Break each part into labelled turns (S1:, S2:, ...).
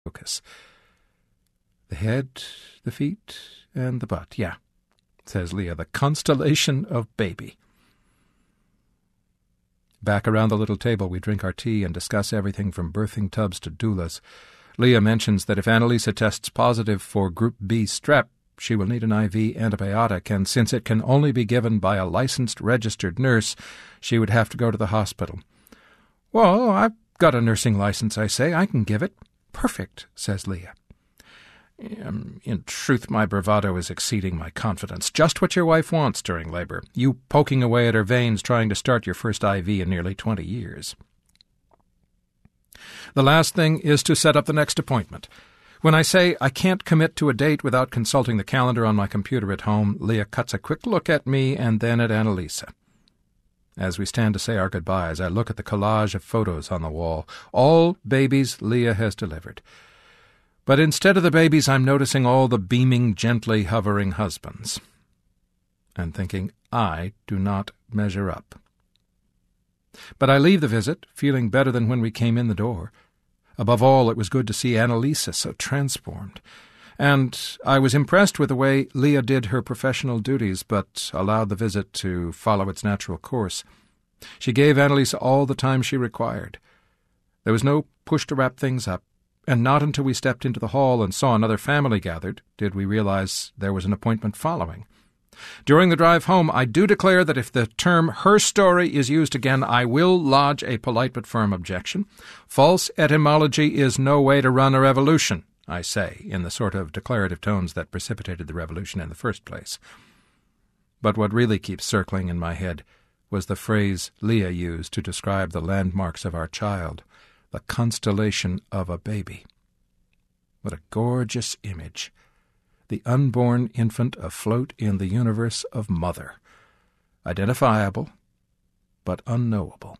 S1: focus. The head, the feet, and the butt. Yeah, says Leah, the constellation of baby. Back around the little table, we drink our tea and discuss everything from birthing tubs to doulas. Leah mentions that if Annalisa tests positive for Group B strep, she will need an IV antibiotic, and since it can only be given by a licensed registered nurse, she would have to go to the hospital. Well, I've got a nursing license, I say. I can give it. Perfect, says Leah. In truth, my bravado is exceeding my confidence. Just what your wife wants during labor. You poking away at her veins trying to start your first IV in nearly 20 years. The last thing is to set up the next appointment. When I say I can't commit to a date without consulting the calendar on my computer at home, Leah cuts a quick look at me and then at Annalisa. As we stand to say our goodbyes, I look at the collage of photos on the wall. All babies Leah has delivered. But instead of the babies, I'm noticing all the beaming, gently hovering husbands. And thinking, I do not measure up. But I leave the visit, feeling better than when we came in the door. Above all, it was good to see Annalisa so transformed. And I was impressed with the way Leah did her professional duties, but allowed the visit to follow its natural course. She gave Annalisa all the time she required. There was no push to wrap things up, and not until we stepped into the hall and saw another family gathered did we realize there was an appointment following. During the drive home, I do declare that if the term her story is used again, I will lodge a polite but firm objection. False etymology is no way to run a revolution, I say, in the sort of declarative tones that precipitated the revolution in the first place. But what really keeps circling in my head was the phrase Leah used to describe the landmarks of our child, the constellation of a baby. What a gorgeous image. The unborn infant afloat in the universe of mother. Identifiable, but unknowable.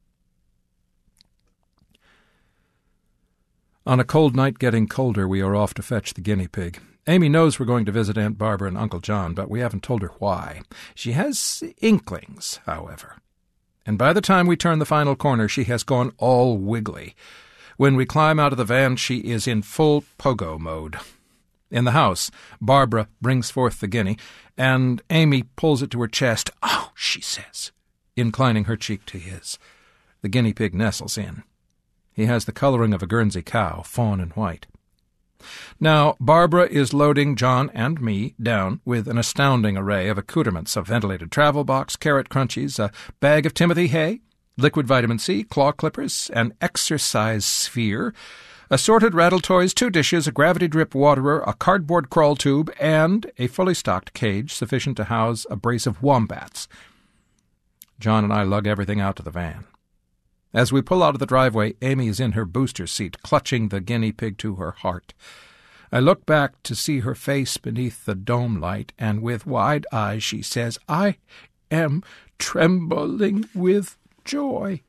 S1: On a cold night getting colder, we are off to fetch the guinea pig. Amy knows we're going to visit Aunt Barbara and Uncle John, but we haven't told her why. She has inklings, however. And by the time we turn the final corner, she has gone all wiggly. When we climb out of the van, she is in full pogo mode. In the house, Barbara brings forth the guinea, and Amy pulls it to her chest. "Oh," she says, inclining her cheek to his. The guinea pig nestles in. He has the coloring of a Guernsey cow, fawn and white. Now, Barbara is loading John and me down with an astounding array of accoutrements, a ventilated travel box, carrot crunchies, a bag of Timothy hay, liquid vitamin C, claw clippers, an exercise sphere, assorted rattle toys, 2 dishes, a gravity-drip waterer, a cardboard crawl tube, and a fully stocked cage sufficient to house a brace of wombats. John and I lug everything out to the van. As we pull out of the driveway, Amy is in her booster seat, clutching the guinea pig to her heart. I look back to see her face beneath the dome light, and with wide eyes she says, "I am trembling with joy."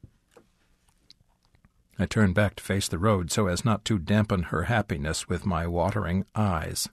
S1: I turn back to face the road so as not to dampen her happiness with my watering eyes.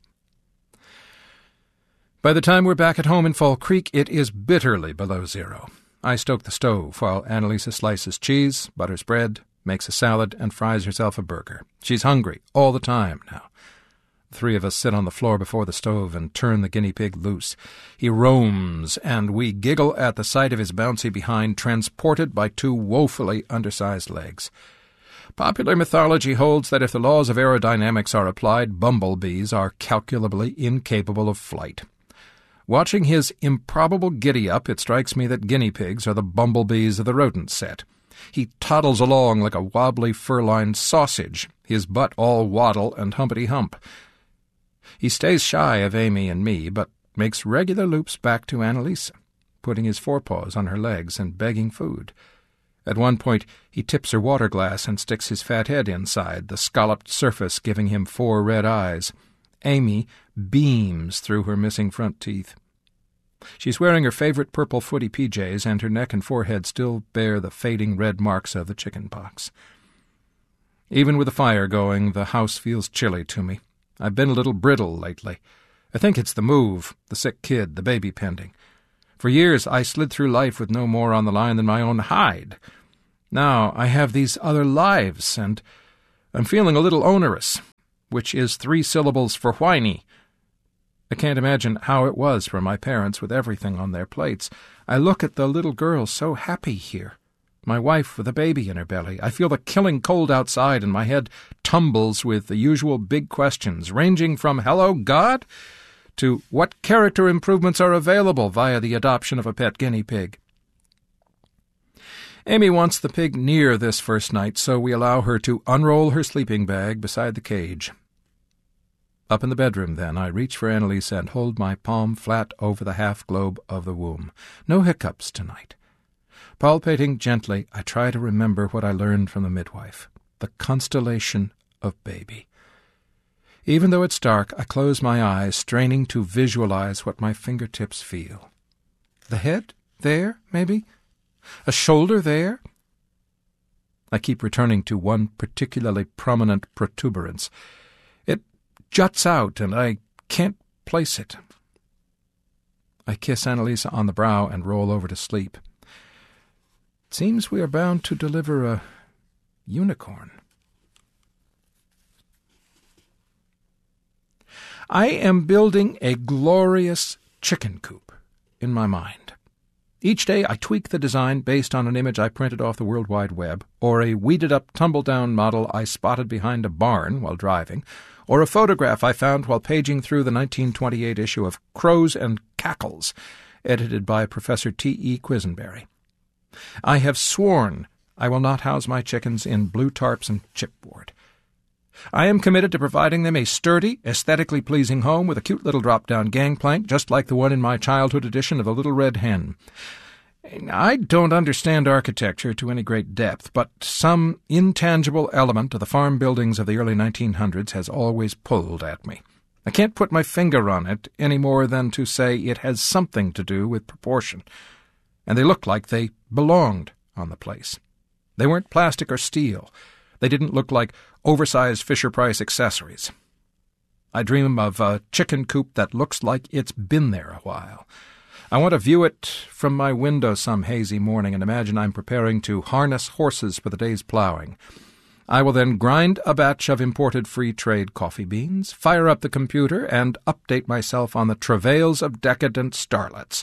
S1: By the time we're back at home in Fall Creek, it is bitterly below zero. I stoke the stove while Annalisa slices cheese, butters bread, makes a salad, and fries herself a burger. She's hungry all the time now. The 3 of us sit on the floor before the stove and turn the guinea pig loose. He roams, and we giggle at the sight of his bouncy behind, transported by 2 woefully undersized legs. Popular mythology holds that if the laws of aerodynamics are applied, bumblebees are calculably incapable of flight. Watching his improbable giddy-up, it strikes me that guinea pigs are the bumblebees of the rodent set. He toddles along like a wobbly fur-lined sausage, his butt all waddle and humpety-hump. He stays shy of Amy and me, but makes regular loops back to Annalisa, putting his forepaws on her legs and begging food. At one point, he tips her water glass and sticks his fat head inside, the scalloped surface giving him 4 red eyes. Amy beams through her missing front teeth. She's wearing her favorite purple footy PJs, and her neck and forehead still bear the fading red marks of the chicken pox. Even with the fire going, the house feels chilly to me. I've been a little brittle lately. I think it's the move, the sick kid, the baby pending. For years I slid through life with no more on the line than my own hide. Now I have these other lives, and I'm feeling a little onerous, which is 3 syllables for whiny. I can't imagine how it was for my parents with everything on their plates. I look at the little girl so happy here, my wife with a baby in her belly. I feel the killing cold outside, and my head tumbles with the usual big questions, ranging from "Hello, God?" to what character improvements are available via the adoption of a pet guinea pig. Amy wants the pig near this first night, so we allow her to unroll her sleeping bag beside the cage. Up in the bedroom, then, I reach for Annalisa and hold my palm flat over the half-globe of the womb. No hiccups tonight. Palpating gently, I try to remember what I learned from the midwife, the constellation of baby. Even though it's dark, I close my eyes, straining to visualize what my fingertips feel. The head there, maybe? A shoulder there? I keep returning to one particularly prominent protuberance. It juts out, and I can't place it. I kiss Annalisa on the brow and roll over to sleep. It seems we are bound to deliver a unicorn. I am building a glorious chicken coop in my mind. Each day I tweak the design based on an image I printed off the World Wide Web, or a weeded-up, tumble-down model I spotted behind a barn while driving, or a photograph I found while paging through the 1928 issue of Crows and Cackles, edited by Professor T.E. Quisenberry. I have sworn I will not house my chickens in blue tarps and chipboard. I am committed to providing them a sturdy, aesthetically pleasing home with a cute little drop-down gangplank, just like the one in my childhood edition of The Little Red Hen. I don't understand architecture to any great depth, but some intangible element of the farm buildings of the early 1900s has always pulled at me. I can't put my finger on it any more than to say it has something to do with proportion. And they looked like they belonged on the place. They weren't plastic or steel. They didn't look like oversized Fisher-Price accessories. I dream of a chicken coop that looks like it's been there a while. I want to view it from my window some hazy morning and imagine I'm preparing to harness horses for the day's plowing. I will then grind a batch of imported free-trade coffee beans, fire up the computer, and update myself on the travails of decadent starlets.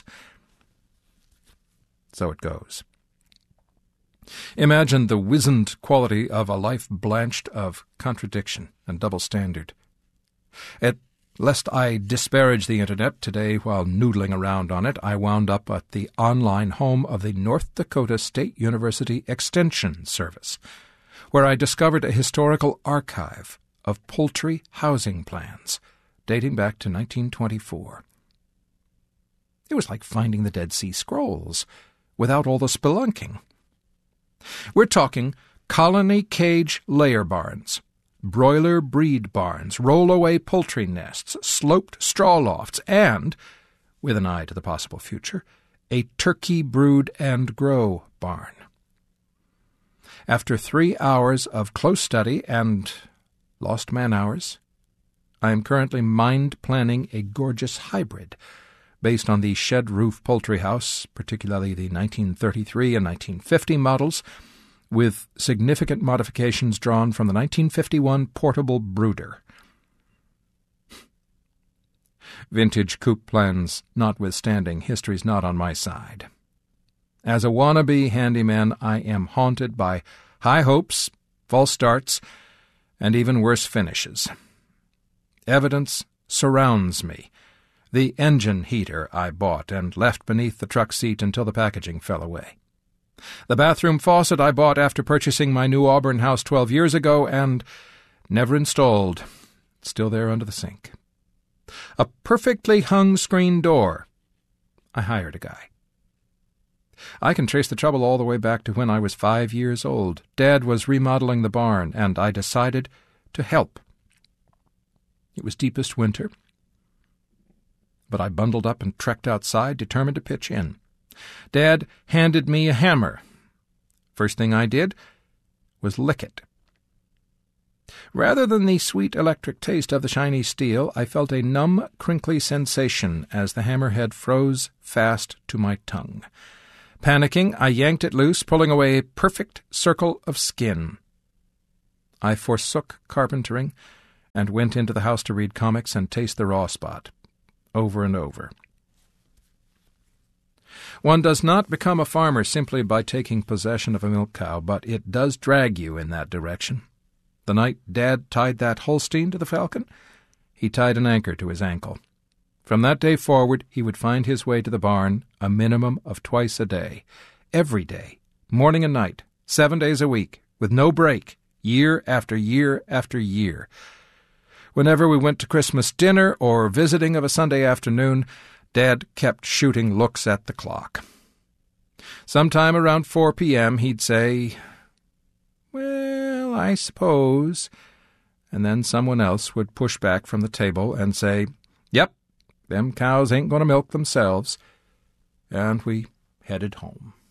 S1: So it goes. Imagine the wizened quality of a life blanched of contradiction and double standard. Lest I disparage the Internet, today, while noodling around on it, I wound up at the online home of the North Dakota State University Extension Service, where I discovered a historical archive of poultry housing plans dating back to 1924. It was like finding the Dead Sea Scrolls, without all the spelunking. We're talking colony cage layer barns, broiler breed barns, roll-away poultry nests, sloped straw lofts, and, with an eye to the possible future, a turkey brood and grow barn. After 3 hours of close study and lost man-hours, I am currently mind-planning a gorgeous hybrid based on the shed-roof poultry house, particularly the 1933 and 1950 models, with significant modifications drawn from the 1951 portable brooder. Vintage coop plans notwithstanding, history's not on my side. As a wannabe handyman, I am haunted by high hopes, false starts, and even worse finishes. Evidence surrounds me. The engine heater I bought and left beneath the truck seat until the packaging fell away. The bathroom faucet I bought after purchasing my new Auburn house 12 years ago and never installed. Still there under the sink. A perfectly hung screen door. I hired a guy. I can trace the trouble all the way back to when I was 5 years old. Dad was remodeling the barn, and I decided to help. It was deepest winter, but I bundled up and trekked outside, determined to pitch in. Dad handed me a hammer. First thing I did was lick it. Rather than the sweet electric taste of the shiny steel, I felt a numb, crinkly sensation as the hammerhead froze fast to my tongue. Panicking, I yanked it loose, pulling away a perfect circle of skin. I forsook carpentering and went into the house to read comics and taste the raw spot, over and over. One does not become a farmer simply by taking possession of a milk cow, but it does drag you in that direction. The night Dad tied that Holstein to the falcon, he tied an anchor to his ankle. From that day forward, he would find his way to the barn a minimum of twice a day, every day, morning and night, 7 days a week, with no break, year after year after year. Whenever we went to Christmas dinner or visiting of a Sunday afternoon, Dad kept shooting looks at the clock. Sometime around 4 p.m. he'd say, "Well, I suppose," and then someone else would push back from the table and say, "Yep, them cows ain't going to milk themselves," and we headed home.